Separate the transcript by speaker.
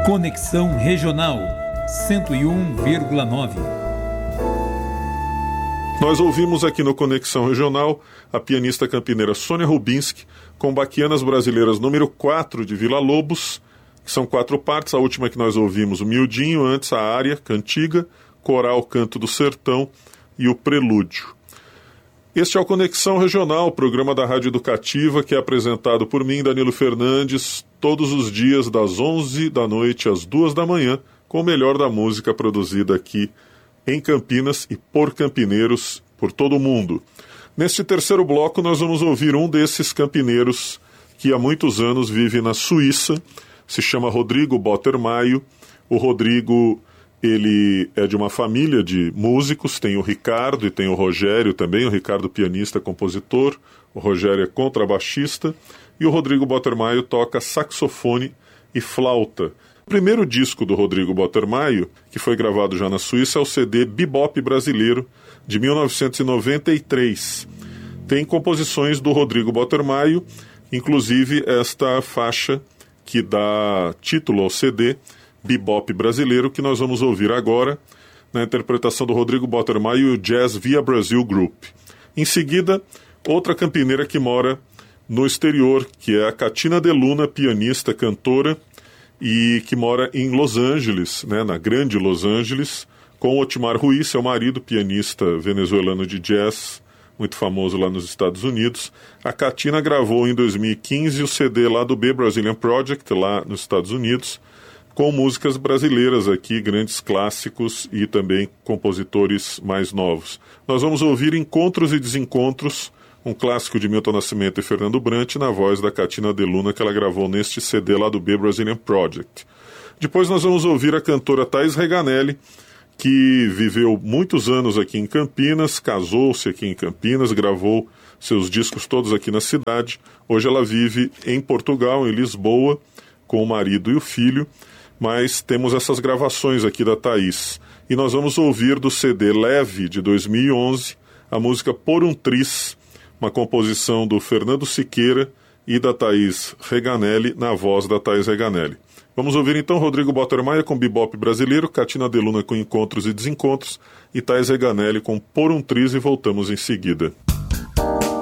Speaker 1: Conexão Regional 101,9.
Speaker 2: Nós ouvimos aqui no Conexão Regional a pianista campineira Sônia Rubinski com Baquianas Brasileiras número 4 de Vila Lobos, que são 4 partes. A última que nós ouvimos, o Miudinho, antes a área, cantiga, coral, canto do sertão e o prelúdio. Este é o Conexão Regional, programa da Rádio Educativa, que é apresentado por mim, Danilo Fernandes, todos os dias das 11 da noite às 2 da manhã, com o melhor da música produzida aqui em Campinas e por campineiros por todo o mundo. Neste terceiro bloco nós vamos ouvir um desses campineiros que há muitos anos vive na Suíça, se chama Rodrigo Bottermaio. O Rodrigo, ele é de uma família de músicos, tem o Ricardo e tem o Rogério também, o Ricardo pianista, compositor, o Rogério é contrabaixista, e o Rodrigo Bottermaio toca saxofone e flauta. O primeiro disco do Rodrigo Bottermaio, que foi gravado já na Suíça, é o CD Bebop Brasileiro, de 1993. Tem composições do Rodrigo Bottermaio, inclusive esta faixa que dá título ao CD, Bebop Brasileiro, que nós vamos ouvir agora, na interpretação do Rodrigo Bottermaio e o Jazz Via Brasil Group. Em seguida, outra campineira que mora no exterior, que é a Catina De Luna, pianista, cantora, e que mora em Los Angeles, na grande Los Angeles, com Otmar Ruiz, seu marido, pianista venezuelano de jazz, muito famoso lá nos Estados Unidos. A Catina gravou em 2015 o CD lá do B Brazilian Project, lá nos Estados Unidos, com músicas brasileiras aqui, grandes clássicos e também compositores mais novos. Nós vamos ouvir Encontros e Desencontros, um clássico de Milton Nascimento e Fernando Brant, na voz da Catina De Luna, que ela gravou neste CD lá do B Brazilian Project. Depois nós vamos ouvir a cantora Thaís Reganelli, que viveu muitos anos aqui em Campinas, casou-se aqui em Campinas, gravou seus discos todos aqui na cidade. Hoje ela vive em Portugal, em Lisboa, com o marido e o filho, mas temos essas gravações aqui da Thaís. E nós vamos ouvir do CD Leve, de 2011, a música Por um Tris, uma composição do Fernando Siqueira e da Thaís Reganelli, na voz da Thaís Reganelli. Vamos ouvir então Rodrigo Bottermaio com Bebop Brasileiro, Catina De Luna com Encontros e Desencontros e Thaís Reganelli com Por um Tris, e voltamos em seguida.